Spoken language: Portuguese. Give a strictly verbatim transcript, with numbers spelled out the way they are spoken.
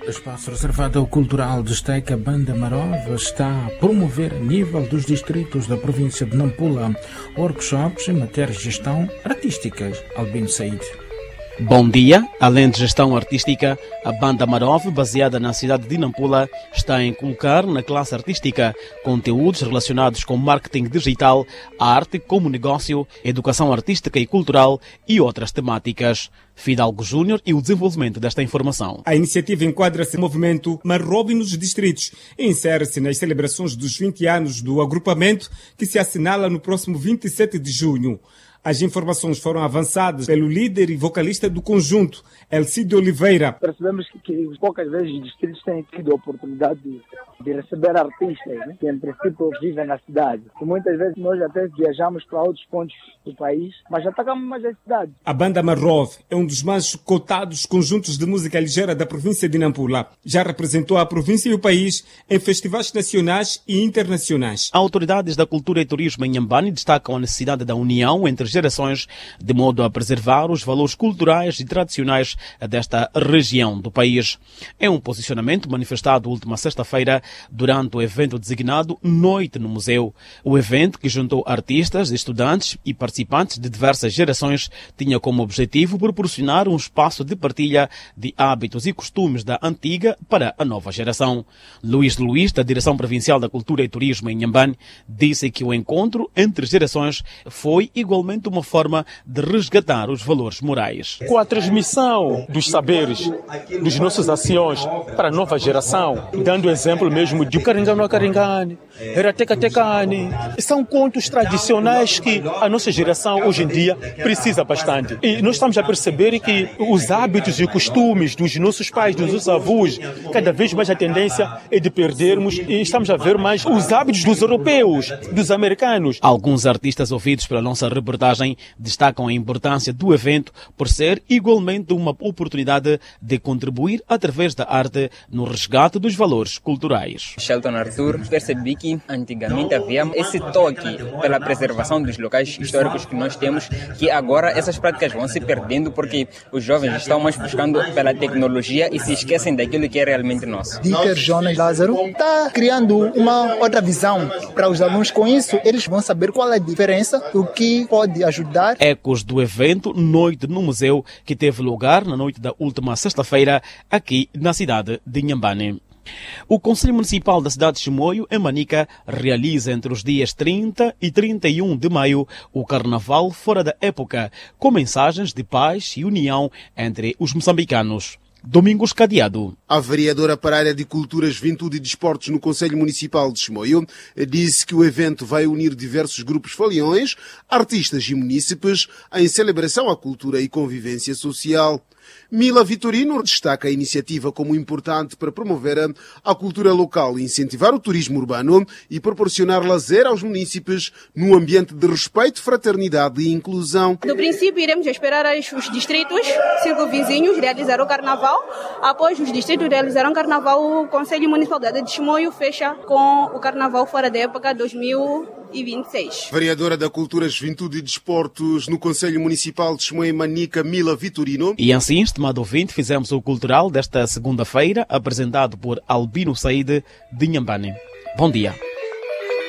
O espaço reservado ao cultural destaca a Banda Marov está a promover a nível dos distritos da província de Nampula workshops em matéria de gestão artísticas. Albino Said. Bom dia. Além de gestão artística, a Banda Marov, baseada na cidade de Nampula, está a inculcar na classe artística conteúdos relacionados com marketing digital, arte como negócio, educação artística e cultural e outras temáticas. Fidalgo Júnior e o desenvolvimento desta informação. A iniciativa enquadra-se no movimento Marov nos distritos e insere-se nas celebrações dos vinte anos do agrupamento que se assinala no próximo vinte e sete de junho. As informações foram avançadas pelo líder e vocalista do conjunto, Elcídio Oliveira. Percebemos que, que poucas vezes os distritos têm tido a oportunidade de, de receber artistas, né, que em princípio vivem na cidade. E muitas vezes nós até viajamos para outros pontos do país, mas já atacamos mais a cidade. A Banda Marov é um dos mais cotados conjuntos de música ligeira da província de Nampula. Já representou a província e o país em festivais nacionais e internacionais. Autoridades da cultura e turismo em Inhambane destacam a necessidade da união entre gerações, de modo a preservar os valores culturais e tradicionais desta região do país. É um posicionamento manifestado última sexta-feira durante o evento designado Noite no Museu. O evento, que juntou artistas, estudantes e participantes de diversas gerações, tinha como objetivo proporcionar um espaço de partilha de hábitos e costumes da antiga para a nova geração. Luís Luís, da Direção Provincial da Cultura e Turismo em Inhambane, disse que o encontro entre gerações foi igualmente uma forma de resgatar os valores morais. Com a transmissão dos saberes, dos nossas ações para a nova geração, dando exemplo mesmo de Caringano a Caringane, Erateca Tecane, são contos tradicionais que a nossa geração hoje em dia precisa bastante. E nós estamos a perceber que os hábitos e costumes dos nossos pais, dos nossos avós, cada vez mais a tendência é de perdermos e estamos a ver mais os hábitos dos europeus, dos americanos. Alguns artistas ouvidos pela nossa reportagem destacam a importância do evento por ser igualmente uma oportunidade de contribuir através da arte no resgate dos valores culturais. Shelton Arthur, percebi que antigamente havia esse toque pela preservação dos locais históricos que nós temos, que agora essas práticas vão se perdendo porque os jovens estão mais buscando pela tecnologia e se esquecem daquilo que é realmente nosso. Dieter Jonas Lázaro está criando uma outra visão para os alunos. Com isso, eles vão saber qual é a diferença, o que pode ajudar. Ecos do evento Noite no Museu, que teve lugar na noite da última sexta-feira aqui na cidade de Inhambane. O Conselho Municipal da cidade de Chimoio, em Manica, realiza entre os dias trinta e trinta e um de maio o Carnaval fora da época, com mensagens de paz e união entre os moçambicanos. Domingos Cadeado. A vereadora para a área de Cultura, Juventude e Desportos no Conselho Municipal de Chimoio disse que o evento vai unir diversos grupos foliões, artistas e munícipes em celebração à cultura e convivência social. Mila Vitorino destaca a iniciativa como importante para promover a cultura local, incentivar o turismo urbano e proporcionar lazer aos munícipes num ambiente de respeito, fraternidade e inclusão. No princípio, iremos esperar os distritos circunvizinhos realizar o carnaval. Após os distritos realizarem o carnaval, o Conselho Municipal de Chimoio fecha com o carnaval fora da época dois mil e vinte e seis. Vereadora da Cultura, Juventude e Desportos no Conselho Municipal de Chimoio Manica, Mila Vitorino. E assim, estimado ouvinte, fizemos o cultural desta segunda-feira, apresentado por Albino Said de Inhambane. Bom dia.